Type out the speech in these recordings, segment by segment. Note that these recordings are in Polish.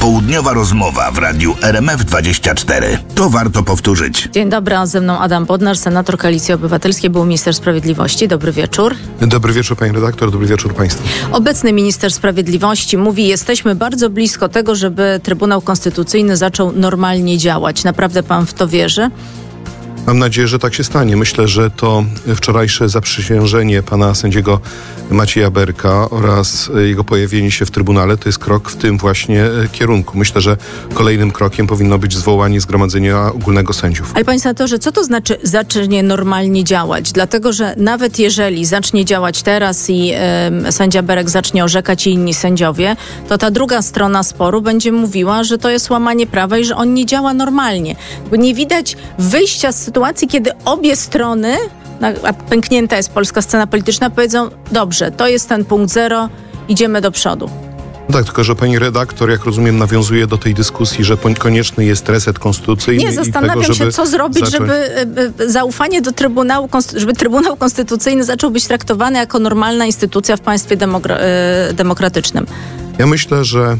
Popołudniowa rozmowa w radiu RMF24. To warto powtórzyć. Dzień dobry, a ze mną Adam Bodnar, senator Koalicji Obywatelskiej, był minister sprawiedliwości. Dobry wieczór. Dobry wieczór, pani redaktor, dobry wieczór państwu. Obecny minister sprawiedliwości mówi: jesteśmy bardzo blisko tego, żeby Trybunał Konstytucyjny zaczął normalnie działać. Naprawdę pan w to wierzy? Mam nadzieję, że tak się stanie. Myślę, że to wczorajsze zaprzysiężenie pana sędziego Macieja Berka oraz jego pojawienie się w Trybunale to jest krok w tym właśnie kierunku. Myślę, że kolejnym krokiem powinno być zwołanie Zgromadzenia Ogólnego Sędziów. Ale panie senatorze, co to znaczy zacznie normalnie działać? Dlatego, że nawet jeżeli zacznie działać teraz i sędzia Berek zacznie orzekać i inni sędziowie, to ta druga strona sporu będzie mówiła, że to jest łamanie prawa i że on nie działa normalnie. Bo nie widać wyjścia z sytuacji, kiedy obie strony, a pęknięta jest polska scena polityczna, powiedzą: dobrze, to jest ten punkt zero, idziemy do przodu. Tak, tylko że pani redaktor, jak rozumiem, nawiązuje do tej dyskusji, że konieczny jest reset konstytucyjny. Nie, zastanawiam się, co zrobić, żeby zaufanie do Trybunału, żeby Trybunał Konstytucyjny zaczął być traktowany jako normalna instytucja w państwie demokratycznym. Ja myślę, że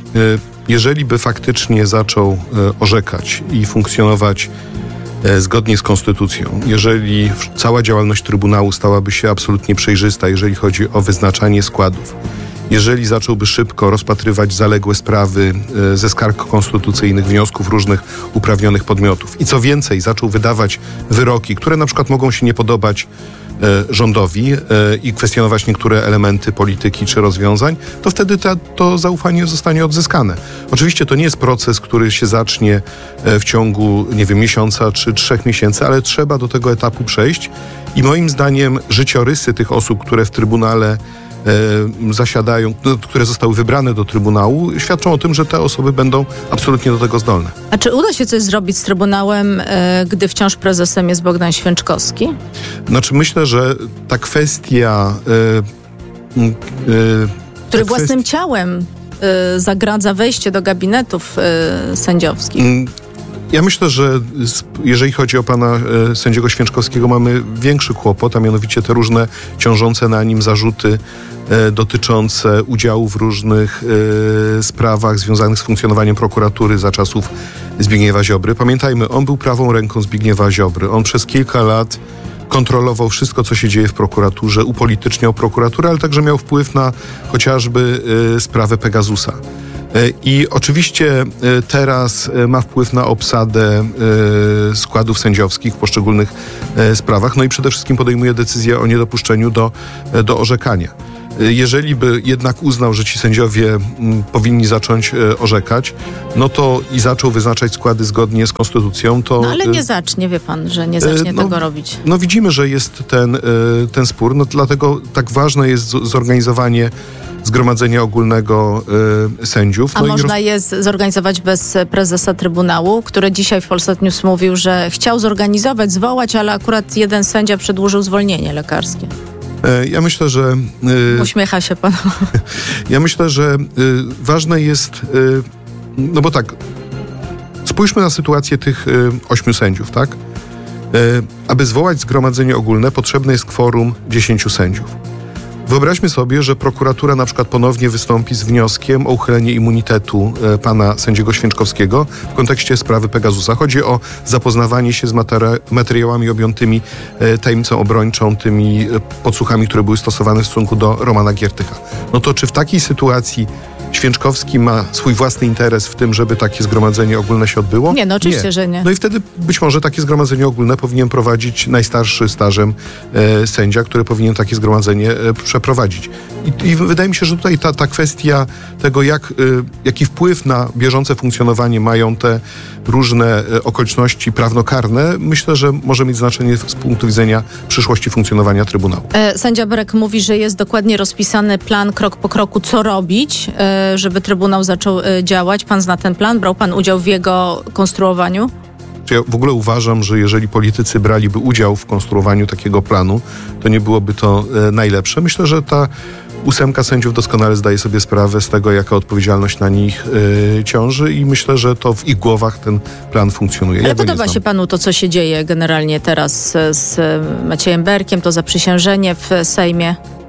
jeżeli by faktycznie zaczął orzekać i funkcjonować zgodnie z konstytucją, jeżeli cała działalność Trybunału stałaby się absolutnie przejrzysta, jeżeli chodzi o wyznaczanie składów, jeżeli zacząłby szybko rozpatrywać zaległe sprawy ze skarg konstytucyjnych, wniosków różnych uprawnionych podmiotów i co więcej, zaczął wydawać wyroki, które na przykład mogą się nie podobać rządowi i kwestionować niektóre elementy polityki czy rozwiązań, to wtedy to zaufanie zostanie odzyskane. Oczywiście to nie jest proces, który się zacznie w ciągu, miesiąca czy 3 miesięcy, ale trzeba do tego etapu przejść i moim zdaniem życiorysy tych osób, które w Trybunale zasiadają, które zostały wybrane do Trybunału, świadczą o tym, że te osoby będą absolutnie do tego zdolne. A czy uda się coś zrobić z Trybunałem, gdy wciąż prezesem jest Bogdan Święczkowski? Znaczy myślę, że ta kwestia... który własnym ciałem zagradza wejście do gabinetów sędziowskich. Ja myślę, że jeżeli chodzi o pana sędziego Święczkowskiego, mamy większy kłopot, a mianowicie te różne ciążące na nim zarzuty dotyczące udziału w różnych sprawach związanych z funkcjonowaniem prokuratury za czasów Zbigniewa Ziobry. Pamiętajmy, on był prawą ręką Zbigniewa Ziobry. On przez kilka lat kontrolował wszystko, co się dzieje w prokuraturze, upolityczniał prokuraturę, ale także miał wpływ na chociażby sprawę Pegasusa. I oczywiście teraz ma wpływ na obsadę składów sędziowskich w poszczególnych sprawach, no i przede wszystkim podejmuje decyzję o niedopuszczeniu do orzekania. Jeżeli by jednak uznał, że ci sędziowie powinni zacząć orzekać, no to i zaczął wyznaczać składy zgodnie z konstytucją, to... No ale nie zacznie, wie pan, że nie zacznie tego robić. No widzimy, że jest ten spór, no dlatego tak ważne jest zorganizowanie Zgromadzenia Ogólnego Sędziów. A można je zorganizować bez prezesa Trybunału, który dzisiaj w Polsat News mówił, że chciał zorganizować, zwołać, ale akurat jeden sędzia przedłużył zwolnienie lekarskie. Ja myślę, że... Uśmiecha się pan. Ja myślę, że ważne jest... No bo tak, spójrzmy na sytuację tych 8 sędziów, tak? Aby zwołać zgromadzenie ogólne, potrzebne jest kworum 10 sędziów. Wyobraźmy sobie, że prokuratura na przykład ponownie wystąpi z wnioskiem o uchylenie immunitetu pana sędziego Święczkowskiego w kontekście sprawy Pegasusa. Chodzi o zapoznawanie się z materiałami objętymi tajemnicą obrończą, tymi podsłuchami, które były stosowane w stosunku do Romana Giertycha. No to czy w takiej sytuacji Święczkowski ma swój własny interes w tym, żeby takie zgromadzenie ogólne się odbyło? Nie, no oczywiście, że nie. No i wtedy być może takie zgromadzenie ogólne powinien prowadzić najstarszy stażem sędzia, który powinien takie zgromadzenie przeprowadzić. I wydaje mi się, że tutaj ta kwestia tego, jaki wpływ na bieżące funkcjonowanie mają te różne okoliczności prawnokarne, myślę, że może mieć znaczenie z punktu widzenia przyszłości funkcjonowania Trybunału. Sędzia Berek mówi, że jest dokładnie rozpisany plan krok po kroku, co robić, żeby Trybunał zaczął działać. Pan zna ten plan? Brał pan udział w jego konstruowaniu? Ja w ogóle uważam, że jeżeli politycy braliby udział w konstruowaniu takiego planu, to nie byłoby to najlepsze. Myślę, że ta 8 sędziów doskonale zdaje sobie sprawę z tego, jaka odpowiedzialność na nich ciąży i myślę, że to w ich głowach ten plan funkcjonuje. Ale podoba się panu to, co się dzieje generalnie teraz z Maciejem Berkiem, to zaprzysiężenie w Sejmie?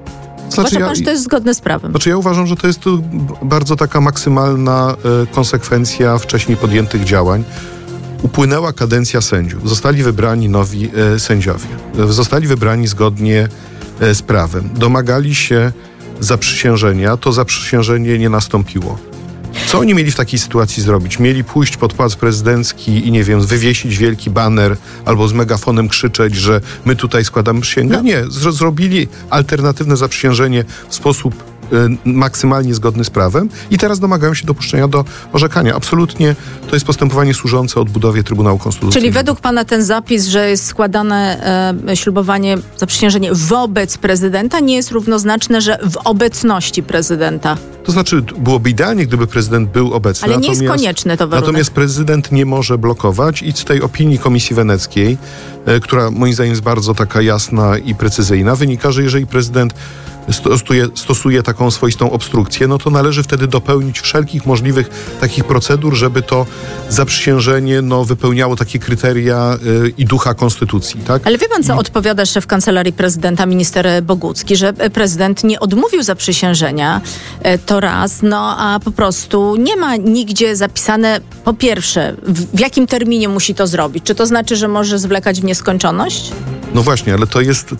Uważa pan, że to jest zgodne z prawem? Znaczy ja uważam, że to jest bardzo taka maksymalna konsekwencja wcześniej podjętych działań. Upłynęła kadencja sędziów. Zostali wybrani nowi sędziowie. Zostali wybrani zgodnie z prawem. Domagali się zaprzysiężenia. To zaprzysiężenie nie nastąpiło. Co oni mieli w takiej sytuacji zrobić? Mieli pójść pod Pałac Prezydencki i nie wiem, wywiesić wielki baner albo z megafonem krzyczeć, że my tutaj składamy przysięgę? No. Nie. Zrobili alternatywne zaprzysiężenie w sposób maksymalnie zgodny z prawem i teraz domagają się dopuszczenia do orzekania. Absolutnie to jest postępowanie służące odbudowie Trybunału Konstytucyjnego. Czyli według pana ten zapis, że jest składane ślubowanie, zaprzysiężenie wobec prezydenta, nie jest równoznaczne, że w obecności prezydenta? To znaczy, byłoby idealnie, gdyby prezydent był obecny. Ale nie jest konieczny to warunek. Natomiast prezydent nie może blokować i z tej opinii Komisji Weneckiej, która moim zdaniem jest bardzo taka jasna i precyzyjna, wynika, że jeżeli prezydent stosuje taką swoistą obstrukcję, no to należy wtedy dopełnić wszelkich możliwych takich procedur, żeby to zaprzysiężenie wypełniało takie kryteria i ducha konstytucji. Tak? Ale wie pan, co odpowiada szef Kancelarii Prezydenta, minister Bogucki, że prezydent nie odmówił zaprzysiężenia, to raz, a po prostu nie ma nigdzie zapisane, po pierwsze, w jakim terminie musi to zrobić. Czy to znaczy, że może zwlekać w nieskończoność? No właśnie, ale to jest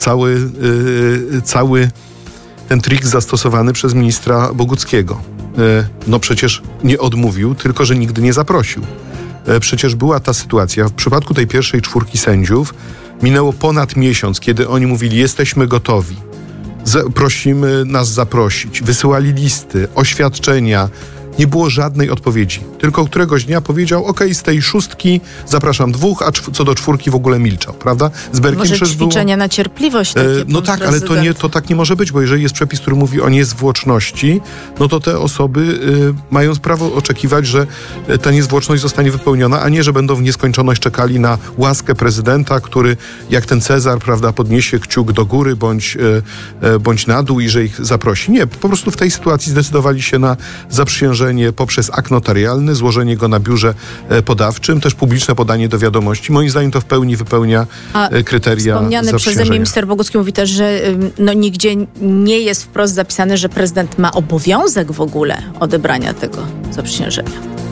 cały ten trik zastosowany przez ministra Boguckiego. No przecież nie odmówił, tylko że nigdy nie zaprosił. Przecież była ta sytuacja, w przypadku tej pierwszej 4 sędziów minęło ponad miesiąc, kiedy oni mówili, jesteśmy gotowi, prosimy nas zaprosić, wysyłali listy, oświadczenia. Nie było żadnej odpowiedzi. Tylko któregoś dnia powiedział, z tej 6 zapraszam 2, a co do 4 w ogóle milczał, prawda? Z Berkiem może ćwiczenia na cierpliwość takie. No tak, ale to tak nie może być, bo jeżeli jest przepis, który mówi o niezwłoczności, no to te osoby mają prawo oczekiwać, że ta niezwłoczność zostanie wypełniona, a nie, że będą w nieskończoność czekali na łaskę prezydenta, który jak ten Cezar, prawda, podniesie kciuk do góry bądź na dół i że ich zaprosi. Nie, po prostu w tej sytuacji zdecydowali się na zaprzysiężenie poprzez akt notarialny, złożenie go na biurze podawczym, też publiczne podanie do wiadomości. Moim zdaniem to w pełni wypełnia kryteria wspomniany przeze mnie minister Bogucki mówi też, że nigdzie nie jest wprost zapisane, że prezydent ma obowiązek w ogóle odebrania tego zaprzysiężenia.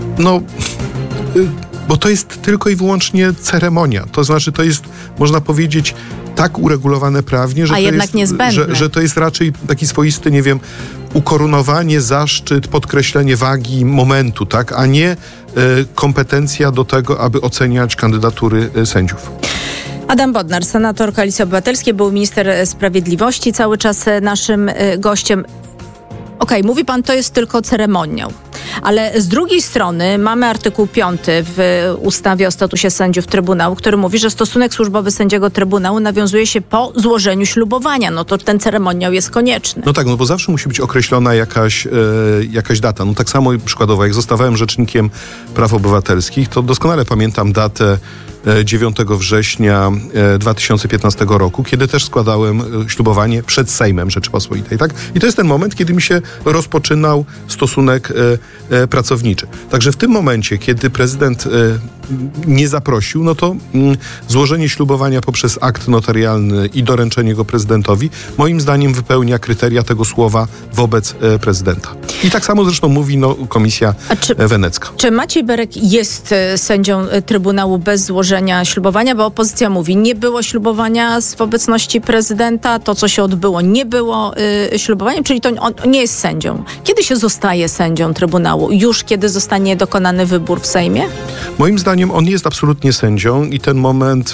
Bo to jest tylko i wyłącznie ceremonia. To znaczy, to jest, można powiedzieć, tak uregulowane prawnie, że a to jednak jest, niezbędne. że to jest raczej taki swoisty, nie wiem, ukoronowanie, zaszczyt, podkreślenie wagi momentu, tak, a nie kompetencja do tego, aby oceniać kandydatury sędziów. Adam Bodnar, senator Koalicji Obywatelskiej, był minister sprawiedliwości, cały czas naszym gościem. Mówi pan, to jest tylko ceremoniał. Ale z drugiej strony mamy artykuł 5 w ustawie o statusie sędziów Trybunału, który mówi, że stosunek służbowy sędziego Trybunału nawiązuje się po złożeniu ślubowania. No to ten ceremoniał jest konieczny. No tak, bo zawsze musi być określona jakaś data. No tak samo przykładowo, jak zostałem rzecznikiem praw obywatelskich, to doskonale pamiętam datę 9 września 2015 roku, kiedy też składałem ślubowanie przed Sejmem Rzeczypospolitej, tak? I to jest ten moment, kiedy mi się rozpoczynał stosunek pracowniczy. Także w tym momencie, kiedy prezydent nie zaprosił, no to złożenie ślubowania poprzez akt notarialny i doręczenie go prezydentowi, moim zdaniem wypełnia kryteria tego słowa wobec prezydenta. I tak samo zresztą mówi Komisja Wenecka. Czy Maciej Berek jest sędzią Trybunału bez złożenia ślubowania? Bo opozycja mówi, nie było ślubowania w obecności prezydenta, to co się odbyło nie było ślubowaniem, czyli to on nie jest sędzią. Kiedy się zostaje sędzią Trybunału? Już kiedy zostanie dokonany wybór w Sejmie? Moim zdaniem on jest absolutnie sędzią i ten moment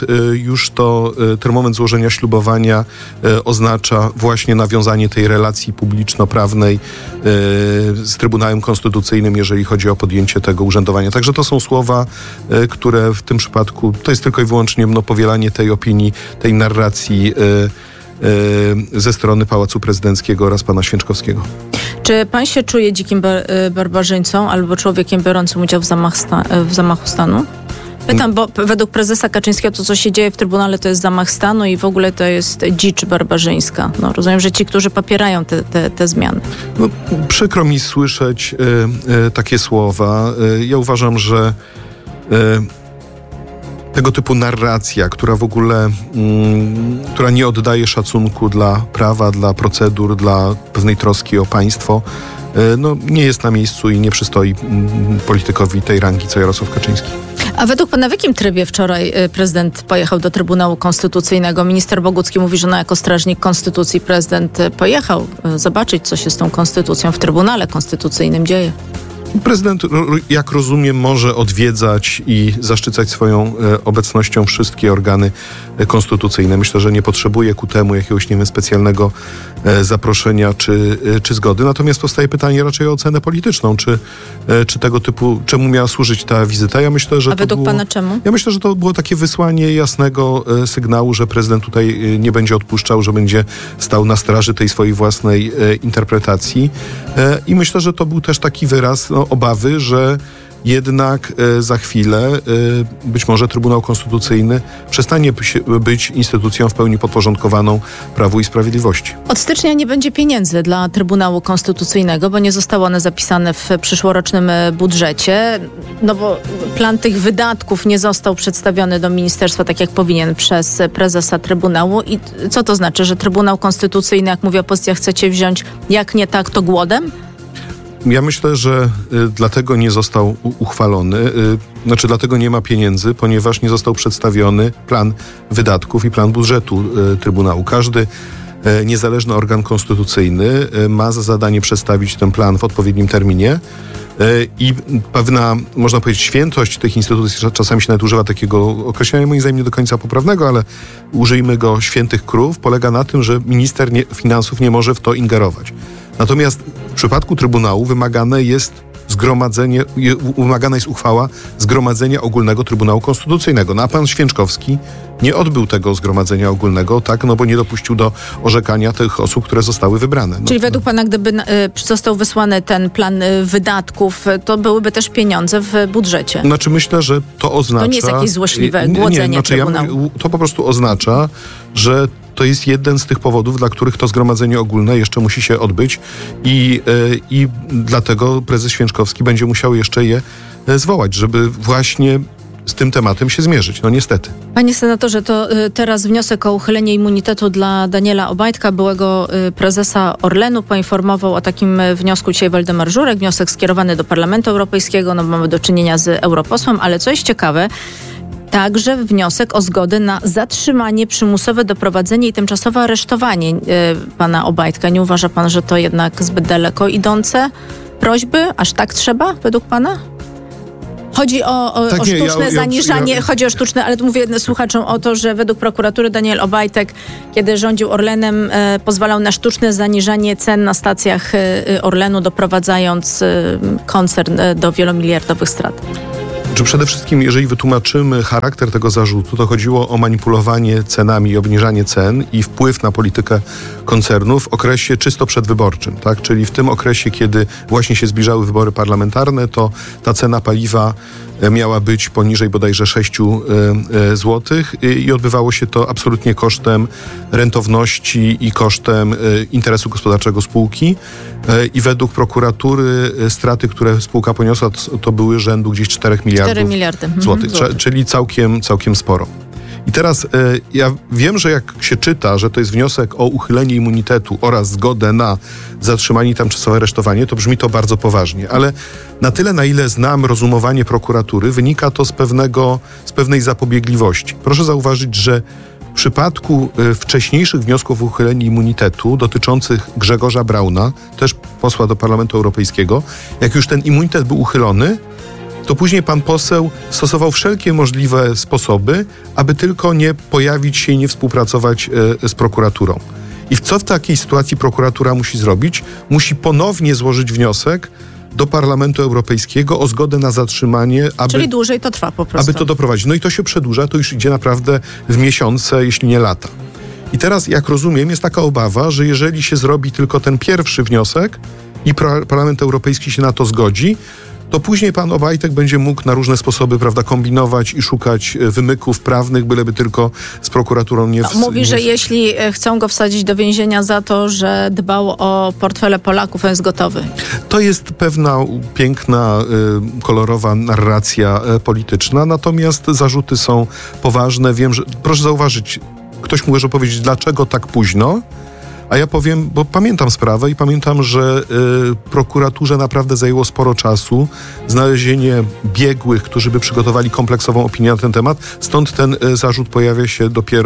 ten moment złożenia ślubowania oznacza właśnie nawiązanie tej relacji publiczno-prawnej z Trybunałem Konstytucyjnym, jeżeli chodzi o podjęcie tego urzędowania. Także to są słowa, które w tym przypadku to jest tylko i wyłącznie powielanie tej opinii, tej narracji ze strony Pałacu Prezydenckiego oraz pana Święczkowskiego. Czy pan się czuje dzikim barbarzyńcą albo człowiekiem biorącym udział w zamachu stanu? Pytam, bo według prezesa Kaczyńskiego to, co się dzieje w Trybunale, to jest zamach stanu i w ogóle to jest dzicz barbarzyńska. Rozumiem, że ci, którzy popierają te zmiany. Przykro mi słyszeć takie słowa. Ja uważam, że tego typu narracja, która w ogóle, która nie oddaje szacunku dla prawa, dla procedur, dla pewnej troski o państwo, nie jest na miejscu i nie przystoi politykowi tej rangi, co Jarosław Kaczyński. A według pana w jakim trybie wczoraj prezydent pojechał do Trybunału Konstytucyjnego? Minister Bogucki mówi, że jako strażnik konstytucji prezydent pojechał zobaczyć, co się z tą konstytucją w Trybunale Konstytucyjnym dzieje. Prezydent, jak rozumiem, może odwiedzać i zaszczycać swoją obecnością wszystkie organy konstytucyjne. Myślę, że nie potrzebuje ku temu jakiegoś, specjalnego zaproszenia czy zgody. Natomiast powstaje pytanie raczej o ocenę polityczną, czy tego typu, czemu miała służyć ta wizyta. A według pana czemu? Ja myślę, że to było takie wysłanie jasnego sygnału, że prezydent tutaj nie będzie odpuszczał, że będzie stał na straży tej swojej własnej interpretacji. I myślę, że to był też taki wyraz obawy, że jednak za chwilę być może Trybunał Konstytucyjny przestanie być instytucją w pełni podporządkowaną Prawu i Sprawiedliwości. Od stycznia nie będzie pieniędzy dla Trybunału Konstytucyjnego, bo nie zostały one zapisane w przyszłorocznym budżecie, bo plan tych wydatków nie został przedstawiony do ministerstwa tak jak powinien przez prezesa Trybunału. I co to znaczy, że Trybunał Konstytucyjny, jak mówi opozycja, chcecie wziąć, jak nie tak, to głodem? Ja myślę, że dlatego nie został uchwalony, dlatego nie ma pieniędzy, ponieważ nie został przedstawiony plan wydatków i plan budżetu Trybunału. Każdy niezależny organ konstytucyjny ma za zadanie przedstawić ten plan w odpowiednim terminie i pewna, można powiedzieć, świętość tych instytucji, czasami się nawet używa takiego określenia, moim zdaniem nie do końca poprawnego, ale użyjmy go, świętych krów, polega na tym, że minister finansów nie może w to ingerować. Natomiast w przypadku Trybunału wymagana jest uchwała Zgromadzenia Ogólnego Trybunału Konstytucyjnego. A pan Święczkowski nie odbył tego Zgromadzenia Ogólnego, bo nie dopuścił do orzekania tych osób, które zostały wybrane. Czyli według pana, gdyby został wysłany ten plan wydatków, to byłyby też pieniądze w budżecie? Myślę, że to oznacza... To nie jest jakieś złośliwe głodzenie Trybunału. To po prostu oznacza, że to jest jeden z tych powodów, dla których to Zgromadzenie Ogólne jeszcze musi się odbyć i dlatego prezes Święczkowski będzie musiał jeszcze je zwołać, żeby właśnie z tym tematem się zmierzyć. Niestety. Panie senatorze, to teraz wniosek o uchylenie immunitetu dla Daniela Obajtka, byłego prezesa Orlenu. Poinformował o takim wniosku dzisiaj Waldemar Żurek. Wniosek skierowany do Parlamentu Europejskiego. Mamy do czynienia z europosłem, ale co jest ciekawe, także wniosek o zgodę na zatrzymanie, przymusowe doprowadzenie i tymczasowe aresztowanie pana Obajtka. Nie uważa pan, że to jednak zbyt daleko idące prośby? Aż tak trzeba, według pana? Chodzi o sztuczne zaniżanie, chodzi o sztuczne, ale mówię słuchaczom o to, że według prokuratury Daniel Obajtek, kiedy rządził Orlenem, pozwalał na sztuczne zaniżanie cen na stacjach Orlenu, doprowadzając koncern do wielomiliardowych strat. Przede wszystkim, jeżeli wytłumaczymy charakter tego zarzutu, to chodziło o manipulowanie cenami i obniżanie cen i wpływ na politykę koncernu w okresie czysto przedwyborczym, tak? Czyli w tym okresie, kiedy właśnie się zbliżały wybory parlamentarne, to ta cena paliwa miała być poniżej bodajże 6 zł i odbywało się to absolutnie kosztem rentowności i kosztem interesu gospodarczego spółki. I według prokuratury straty, które spółka poniosła, to były rzędu gdzieś 4 miliardy złotych, czyli całkiem sporo. I teraz ja wiem, że jak się czyta, że to jest wniosek o uchylenie immunitetu oraz zgodę na zatrzymanie i tymczasowe aresztowanie, to brzmi to bardzo poważnie. Ale na tyle, na ile znam rozumowanie prokuratury, wynika to z pewnej zapobiegliwości. Proszę zauważyć, że w przypadku wcześniejszych wniosków o uchylenie immunitetu dotyczących Grzegorza Brauna, też posła do Parlamentu Europejskiego, jak już ten immunitet był uchylony, to później pan poseł stosował wszelkie możliwe sposoby, aby tylko nie pojawić się i nie współpracować z prokuraturą. I co w takiej sytuacji prokuratura musi zrobić? Musi ponownie złożyć wniosek do Parlamentu Europejskiego o zgodę na zatrzymanie, Czyli dłużej to trwa po prostu. Aby to doprowadzić. I to się przedłuża, to już idzie naprawdę w miesiące, jeśli nie lata. I teraz, jak rozumiem, jest taka obawa, że jeżeli się zrobi tylko ten pierwszy wniosek i Parlament Europejski się na to zgodzi, to później pan Obajtek będzie mógł na różne sposoby, prawda, kombinować i szukać wymyków prawnych, byleby tylko z prokuraturą nie... Mówi, że jeśli chcą go wsadzić do więzienia za to, że dbał o portfele Polaków, on jest gotowy. To jest pewna piękna, kolorowa narracja polityczna, natomiast zarzuty są poważne. Wiem, że... Proszę zauważyć, ktoś może powiedzieć, dlaczego tak późno? A ja powiem, bo pamiętam sprawę i pamiętam, że prokuraturze naprawdę zajęło sporo czasu znalezienie biegłych, którzy by przygotowali kompleksową opinię na ten temat. Stąd ten zarzut pojawia się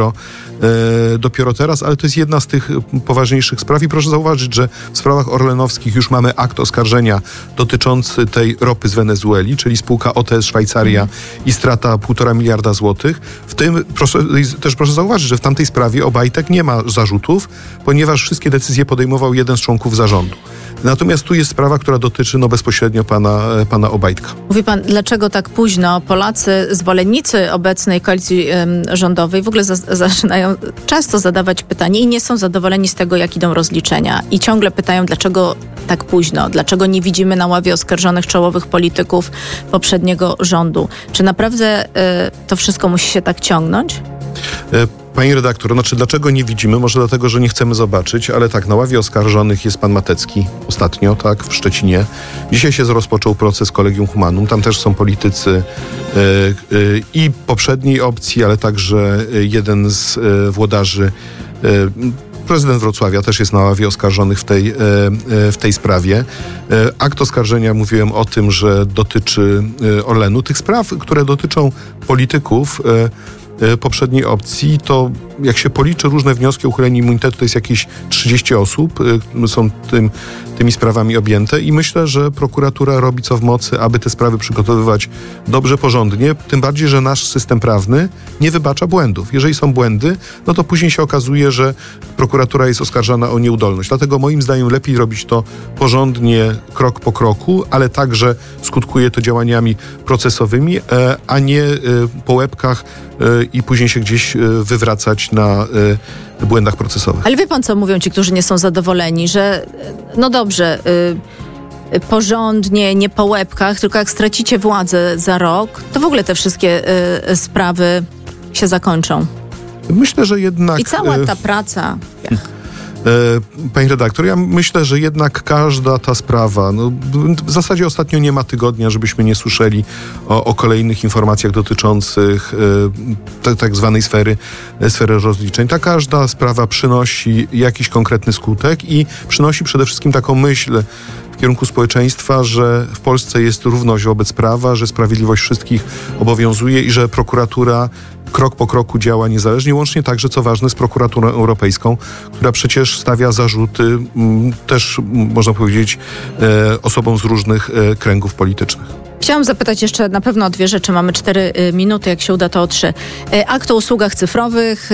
dopiero teraz, ale to jest jedna z tych poważniejszych spraw i proszę zauważyć, że w sprawach orlenowskich już mamy akt oskarżenia dotyczący tej ropy z Wenezueli, czyli spółka OTS Szwajcaria i strata 1,5 miliarda złotych. W tym proszę zauważyć, że w tamtej sprawie Obajtek nie ma zarzutów, ponieważ wszystkie decyzje podejmował jeden z członków zarządu. Natomiast tu jest sprawa, która dotyczy bezpośrednio pana Obajtka. Mówi pan, dlaczego tak późno? Polacy, zwolennicy obecnej koalicji rządowej w ogóle zaczynają często zadawać pytanie i nie są zadowoleni z tego, jak idą rozliczenia. I ciągle pytają, dlaczego tak późno? Dlaczego nie widzimy na ławie oskarżonych czołowych polityków poprzedniego rządu? Czy naprawdę to wszystko musi się tak ciągnąć? Pani redaktor, dlaczego nie widzimy? Może dlatego, że nie chcemy zobaczyć, ale tak, na ławie oskarżonych jest pan Matecki ostatnio, tak, w Szczecinie. Dzisiaj się rozpoczął proces Collegium Humanum. Tam też są politycy i poprzedniej opcji, ale także jeden z włodarzy, prezydent Wrocławia też jest na ławie oskarżonych w tej sprawie. Akt oskarżenia, mówiłem o tym, że dotyczy Orlenu. Tych spraw, które dotyczą polityków poprzedniej opcji, to jak się policzy różne wnioski o uchylenie immunitetu, to jest jakieś 30 osób, są tymi sprawami objęte i myślę, że prokuratura robi co w mocy, aby te sprawy przygotowywać dobrze, porządnie, tym bardziej, że nasz system prawny nie wybacza błędów. Jeżeli są błędy, no to później się okazuje, że prokuratura jest oskarżana o nieudolność. Dlatego moim zdaniem lepiej robić to porządnie, krok po kroku, ale także skutkuje to działaniami procesowymi, a nie po łebkach i później się gdzieś wywracać na błędach procesowych. Ale wie pan, co mówią ci, którzy nie są zadowoleni, że no dobrze, porządnie, nie po łebkach, tylko jak stracicie władzę za rok, to w ogóle te wszystkie sprawy się zakończą. Myślę, że jednak... I cała ta praca... Pani redaktor, ja myślę, że jednak każda ta sprawa, w zasadzie ostatnio nie ma tygodnia, żebyśmy nie słyszeli o kolejnych informacjach dotyczących tak zwanej sfery rozliczeń. Ta każda sprawa przynosi jakiś konkretny skutek i przynosi przede wszystkim taką myśl w kierunku społeczeństwa, że w Polsce jest równość wobec prawa, że sprawiedliwość wszystkich obowiązuje i że prokuratura krok po kroku działa niezależnie, łącznie także, co ważne, z prokuraturą europejską, która przecież stawia zarzuty też, można powiedzieć, osobom z różnych kręgów politycznych. Chciałam zapytać jeszcze na pewno o 2 rzeczy. Mamy 4 minuty, jak się uda to o 3. Akt o usługach cyfrowych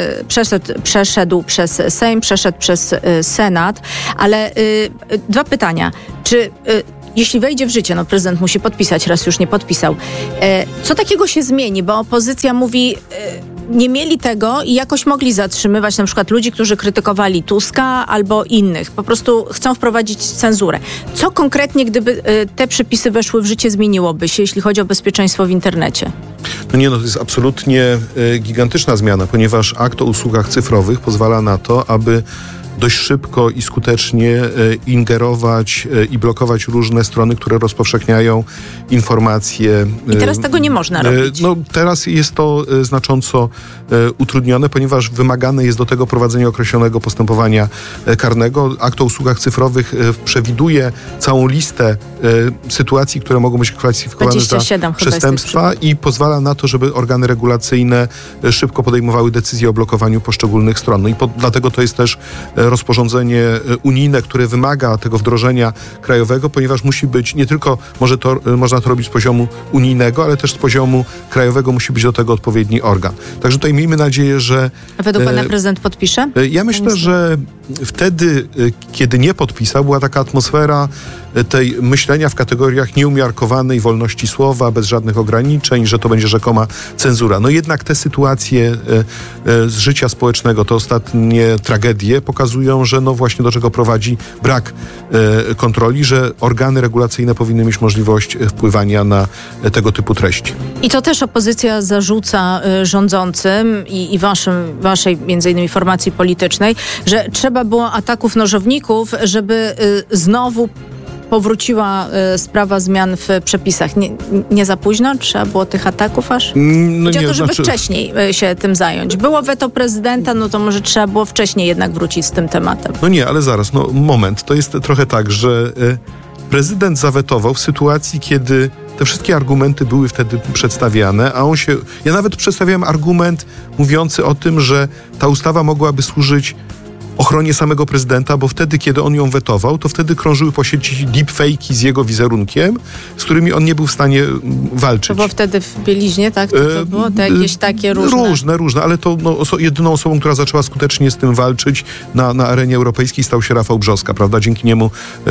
przeszedł przez Sejm, przeszedł przez Senat, ale 2 pytania. Czy jeśli wejdzie w życie, prezydent musi podpisać, raz już nie podpisał, co takiego się zmieni? Bo opozycja mówi, nie mieli tego i jakoś mogli zatrzymywać na przykład ludzi, którzy krytykowali Tuska albo innych. Po prostu chcą wprowadzić cenzurę. Co konkretnie, gdyby te przepisy weszły w życie, zmieniłoby się, jeśli chodzi o bezpieczeństwo w internecie? To jest absolutnie gigantyczna zmiana, ponieważ akt o usługach cyfrowych pozwala na to, aby dość szybko i skutecznie ingerować i blokować różne strony, które rozpowszechniają informacje. I teraz tego nie można robić. Teraz jest to znacząco utrudnione, ponieważ wymagane jest do tego prowadzenie określonego postępowania karnego. Akt o usługach cyfrowych przewiduje całą listę sytuacji, które mogą być kwalifikowane za przestępstwa i pozwala na to, żeby organy regulacyjne szybko podejmowały decyzje o blokowaniu poszczególnych stron. I dlatego to jest też rozporządzenie unijne, które wymaga tego wdrożenia krajowego, ponieważ musi być nie tylko, można to robić z poziomu unijnego, ale też z poziomu krajowego musi być do tego odpowiedni organ. Także tutaj miejmy nadzieję, że... A według pana prezydent podpisze? Ja myślę, że wtedy, kiedy nie podpisał, była taka atmosfera tej myślenia w kategoriach nieumiarkowanej wolności słowa, bez żadnych ograniczeń, że to będzie rzekoma cenzura. No jednak te sytuacje z życia społecznego, te ostatnie tragedie pokazują, że no właśnie do czego prowadzi brak kontroli, że organy regulacyjne powinny mieć możliwość wpływania na tego typu treści. I to też opozycja zarzuca rządzącym i waszej między innymi formacji politycznej, że trzeba było ataków nożowników, żeby znowu powróciła sprawa zmian w przepisach. Nie za późno? Trzeba było tych ataków aż? No Chodzi o to, żeby wcześniej się tym zająć. Było weto prezydenta, no to może trzeba było wcześniej jednak wrócić z tym tematem. No nie, ale zaraz, moment. To jest trochę tak, że prezydent zawetował w sytuacji, kiedy te wszystkie argumenty były wtedy przedstawiane, a ja nawet przedstawiałem argument mówiący o tym, że ta ustawa mogłaby służyć ochronie samego prezydenta, bo wtedy, kiedy on ją wetował, to wtedy krążyły po sieci deepfake'i z jego wizerunkiem, z którymi on nie był w stanie walczyć. To było wtedy w bieliźnie, tak? To było te jakieś takie różne? Różne, ale to jedyną osobą, która zaczęła skutecznie z tym walczyć na arenie europejskiej, stał się Rafał Brzoska, prawda? Dzięki niemu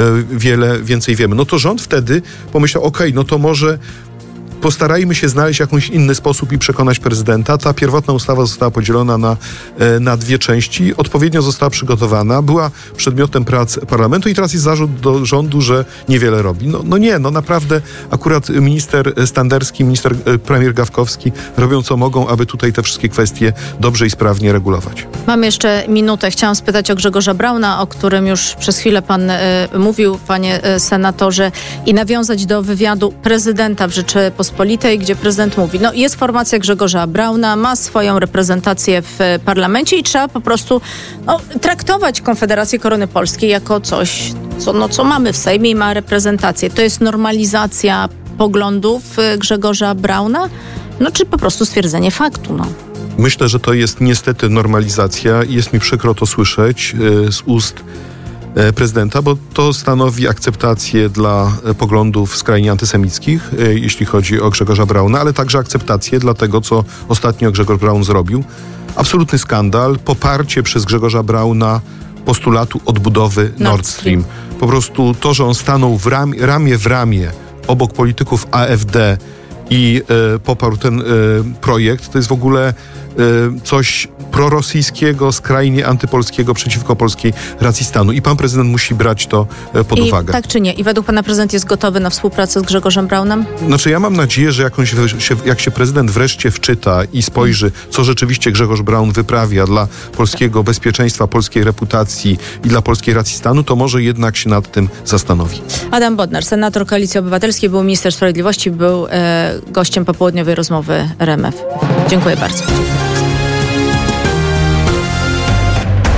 wiele więcej wiemy. No to rząd wtedy pomyślał, no to może postarajmy się znaleźć jakiś inny sposób i przekonać prezydenta. Ta pierwotna ustawa została podzielona na dwie części. Odpowiednio została przygotowana. Była przedmiotem prac parlamentu i teraz jest zarzut do rządu, że niewiele robi. Naprawdę akurat minister Standerski, premier Gawkowski robią co mogą, aby tutaj te wszystkie kwestie dobrze i sprawnie regulować. Mam jeszcze minutę. Chciałam spytać o Grzegorza Brauna, o którym już przez chwilę pan mówił, panie senatorze, i nawiązać do wywiadu prezydenta w Rzeczypospolitej, gdzie prezydent mówi, jest formacja Grzegorza Brauna, ma swoją reprezentację w parlamencie i trzeba po prostu traktować Konfederację Korony Polskiej jako coś, co mamy w Sejmie i ma reprezentację. To jest normalizacja poglądów Grzegorza Brauna? Czy po prostu stwierdzenie faktu? Myślę, że to jest niestety normalizacja i jest mi przykro to słyszeć z ust prezydenta, bo to stanowi akceptację dla poglądów skrajnie antysemickich, jeśli chodzi o Grzegorza Brauna, ale także akceptację dla tego, co ostatnio Grzegorz Braun zrobił. Absolutny skandal, poparcie przez Grzegorza Brauna postulatu odbudowy Nord Stream. Po prostu to, że on stanął ramię w ramię obok polityków AfD i poparł ten projekt, to jest w ogóle coś prorosyjskiego, skrajnie antypolskiego, przeciwko polskiej racji stanu. I pan prezydent musi brać to pod uwagę. Tak czy nie? I według pana prezydent jest gotowy na współpracę z Grzegorzem Braunem? Ja mam nadzieję, że jak się prezydent wreszcie wczyta i spojrzy, co rzeczywiście Grzegorz Braun wyprawia dla polskiego bezpieczeństwa, polskiej reputacji i dla polskiej racji stanu, to może jednak się nad tym zastanowi. Adam Bodnar, senator Koalicji Obywatelskiej, był minister sprawiedliwości, był gościem popołudniowej rozmowy RMF. Dziękuję bardzo.